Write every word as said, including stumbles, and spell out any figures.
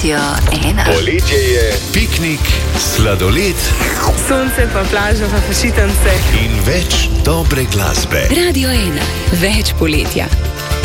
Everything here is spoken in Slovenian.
Radio ena. Poletje je, piknik, sladoled, sonce pa plaža pa počitnice in več dobre glasbe. Radio ena. Več poletja.